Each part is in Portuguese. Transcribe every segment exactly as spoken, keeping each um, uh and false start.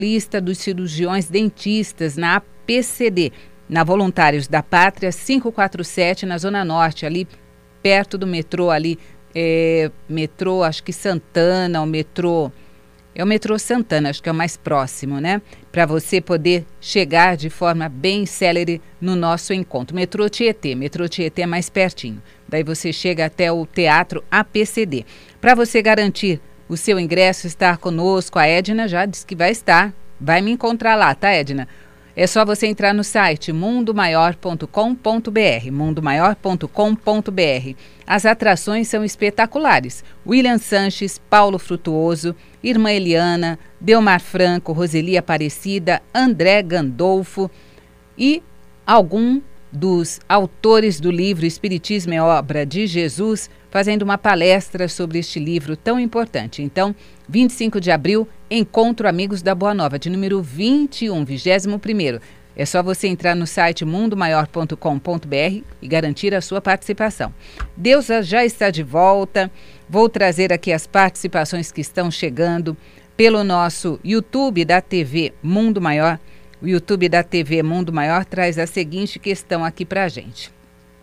lista dos cirurgiões dentistas na A P C D, na Voluntários da Pátria quinhentos e quarenta e sete, na Zona Norte, ali perto do metrô, ali, é, metrô, acho que Santana, o metrô, é o metrô Santana, acho que é o mais próximo, né? Para você poder chegar de forma bem célere no nosso encontro. Metrô Tietê, metrô Tietê é mais pertinho. Daí você chega até o Teatro A P C D. Para você garantir o seu ingresso, estar conosco, a Edna já disse que vai estar, vai me encontrar lá, tá, Edna? É só você entrar no site mundo maior ponto com ponto br, mundo maior ponto com ponto br. As atrações são espetaculares. William Sanches, Paulo Frutuoso, Irmã Eliana, Delmar Franco, Roseli Aparecida, André Gandolfo e algum dos autores do livro Espiritismo é Obra de Jesus, fazendo uma palestra sobre este livro tão importante. Então, vinte e cinco de abril, Encontro Amigos da Boa Nova, de número vinte e um, vigésimo primeiro. É só você entrar no site mundo maior ponto com ponto br e garantir a sua participação. Deusa já está de volta. Vou trazer aqui as participações que estão chegando pelo nosso YouTube da T V Mundo Maior. O YouTube da T V Mundo Maior traz a seguinte questão aqui para a gente.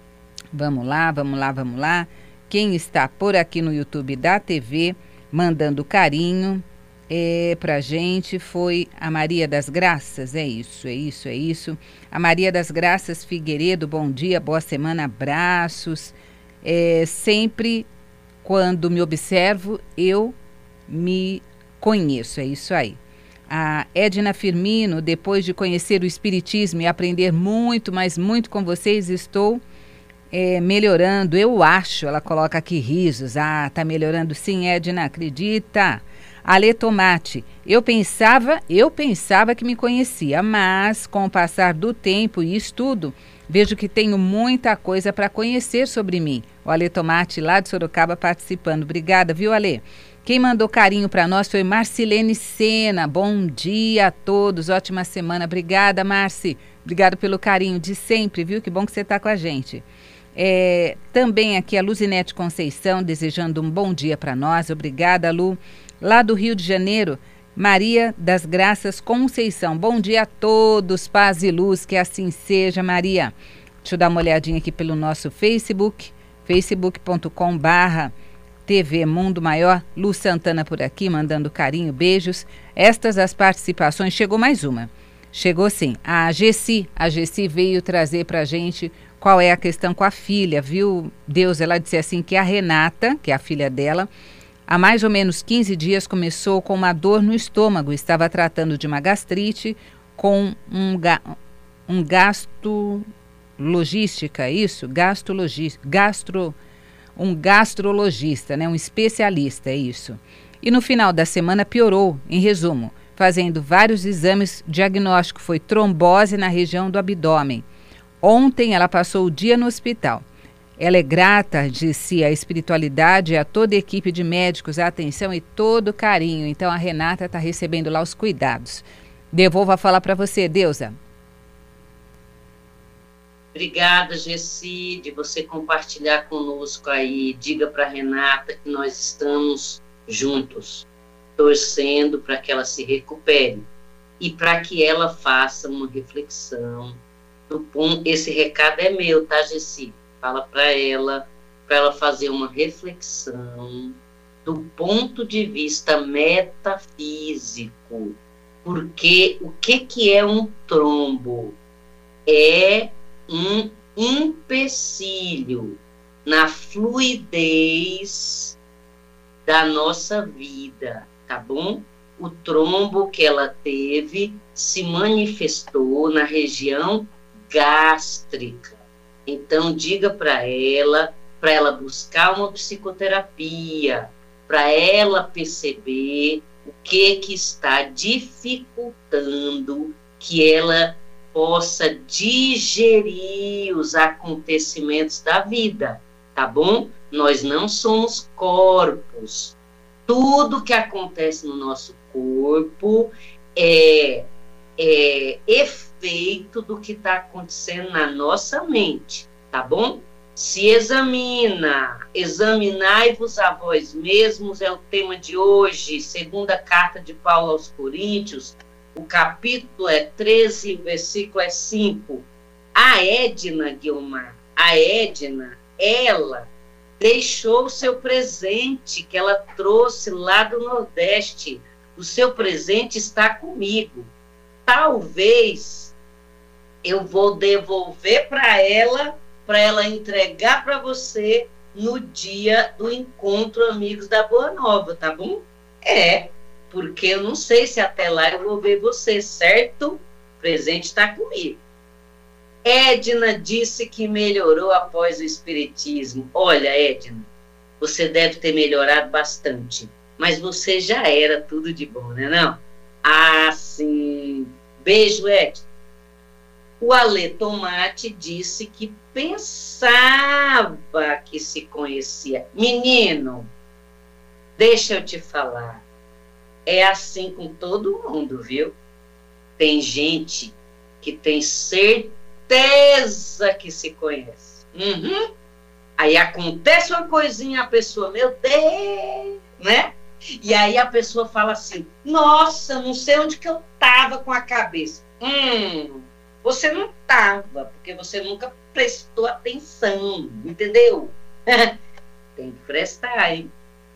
Vamos lá, vamos lá, vamos lá. Quem está por aqui no YouTube da T V, mandando carinho é, para a gente, foi a Maria das Graças. É isso, é isso, é isso. A Maria das Graças Figueiredo, bom dia, boa semana, abraços. É, sempre quando me observo, eu me conheço, é isso aí. A Edna Firmino, depois de conhecer o Espiritismo e aprender muito, mas muito com vocês, estou é, melhorando, eu acho. Ela coloca aqui risos. Ah, tá melhorando sim, Edna, acredita. Ale Tomate, eu pensava, eu pensava que me conhecia, mas com o passar do tempo e estudo, vejo que tenho muita coisa para conhecer sobre mim. O Ale Tomate, lá de Sorocaba, participando. Obrigada, viu, Ale? Quem mandou carinho para nós foi Marcilene Sena. Bom dia a todos, ótima semana. Obrigada, Marci. Obrigada pelo carinho de sempre, viu? Que bom que você está com a gente. É, também aqui a Luzinete Conceição, desejando um bom dia para nós. Obrigada, Lu. Lá do Rio de Janeiro, Maria das Graças Conceição. Bom dia a todos, paz e luz, que assim seja, Maria. Deixa eu dar uma olhadinha aqui pelo nosso Facebook, facebook ponto com barra T V Mundo Maior. Lu Santana por aqui, mandando carinho, beijos. Estas as participações. Chegou mais uma. Chegou sim. A Gessi, a Gessi veio trazer pra gente qual é a questão com a filha, viu? Deus, ela disse assim que a Renata, que é a filha dela, há mais ou menos quinze dias começou com uma dor no estômago. Estava tratando de uma gastrite com um, ga, um gastrologística, isso? Gastrologista, gastro... um gastrologista, né? Um especialista, é isso. E no final da semana piorou, em resumo, fazendo vários exames, diagnóstico foi trombose na região do abdômen. Ontem ela passou o dia no hospital. Ela é grata, disse, à espiritualidade, a toda a equipe de médicos, a atenção e todo o carinho. Então a Renata está recebendo lá os cuidados. Devolvo a falar para você, Deusa. Obrigada, Gessi, de você compartilhar conosco aí. Diga para a Renata que nós estamos juntos, torcendo para que ela se recupere e para que ela faça uma reflexão. Do ponto, esse recado é meu, tá, Gessi? Fala para ela, para ela fazer uma reflexão do ponto de vista metafísico. Porque o que, que é um trombo? É um empecilho na fluidez da nossa vida, tá bom? O trombo que ela teve se manifestou na região gástrica. Então, diga para ela, para ela buscar uma psicoterapia, para ela perceber o que que está dificultando que ela possa digerir os acontecimentos da vida, tá bom? Nós não somos corpos. Tudo que acontece no nosso corpo é, é efeito do que está acontecendo na nossa mente, tá bom? Se examina, examinai-vos a vós mesmos, é o tema de hoje, segunda carta de Paulo aos Coríntios, o capítulo é treze, o versículo é cinco. A Edna, Guilmar, a Edna, ela deixou o seu presente que ela trouxe lá do Nordeste. O seu presente está comigo. Talvez eu vou devolver para ela, para ela entregar para você no dia do encontro Amigos da Boa Nova, tá bom? É, porque eu não sei se até lá eu vou ver você, certo? O presente está comigo. Edna disse que melhorou após o espiritismo. Olha, Edna, você deve ter melhorado bastante, mas você já era tudo de bom, né não? Ah, sim. Beijo, Edna. O Alê Tomate disse que pensava que se conhecia. Menino, deixa eu te falar. É assim com todo mundo, viu? Tem gente que tem certeza que se conhece. Uhum. Aí acontece uma coisinha, a pessoa, meu Deus, né? E aí a pessoa fala assim, nossa, não sei onde que eu tava com a cabeça. Hum, você não tava, porque você nunca prestou atenção, entendeu? Tem que prestar, hein?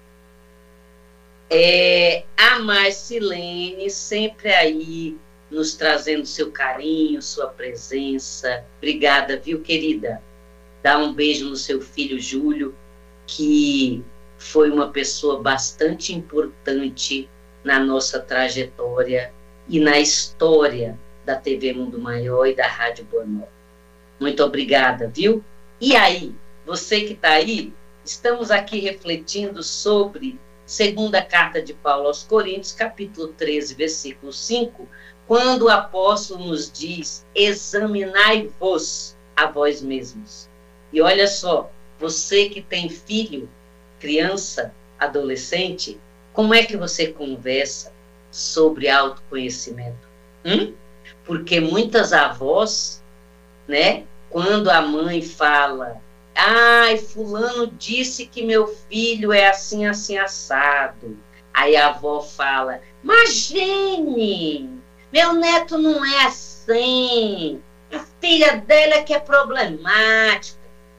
É, a Marcilene sempre aí, nos trazendo seu carinho, sua presença. Obrigada, viu, querida? Dá um beijo no seu filho Júlio, que foi uma pessoa bastante importante na nossa trajetória e na história da T V Mundo Maior e da Rádio Boa Nova. Muito obrigada, viu? E aí, você que está aí, estamos aqui refletindo sobre segunda carta de Paulo aos Coríntios, capítulo treze, versículo cinco, quando o apóstolo nos diz, examinai-vos a vós mesmos. E olha só, você que tem filho, criança, adolescente, como é que você conversa sobre autoconhecimento? Hum? Porque muitas avós, né, quando a mãe fala, ai, fulano disse que meu filho é assim, assim, assado. Aí a avó fala, imagine, meu neto não é assim, a filha dele é que é problemática.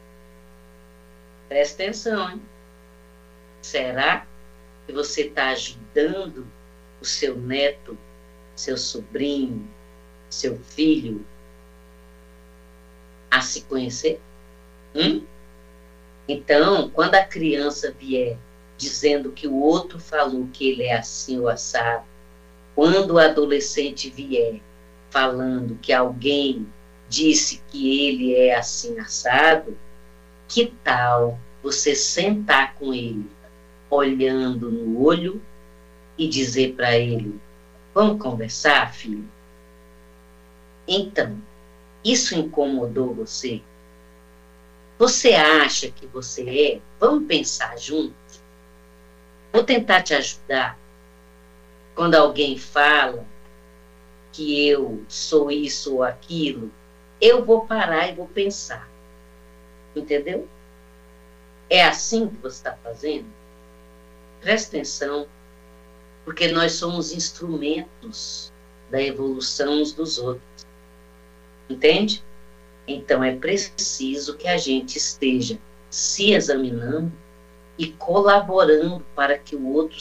Presta atenção, hein? Será que você está ajudando o seu neto, seu sobrinho, seu filho a se conhecer? Hum? Então, quando a criança vier dizendo que o outro falou que ele é assim ou assado, quando o adolescente vier falando que alguém disse que ele é assim assado, que tal você sentar com ele, olhando no olho e dizer para ele, vamos conversar, filho? Então, isso incomodou você? Você acha que você é? Vamos pensar juntos? Vou tentar te ajudar. Quando alguém fala que eu sou isso ou aquilo, eu vou parar e vou pensar. Entendeu? É assim que você está fazendo? Presta atenção, porque nós somos instrumentos da evolução uns dos outros. Entende? Então é preciso que a gente esteja se examinando e colaborando para que o outro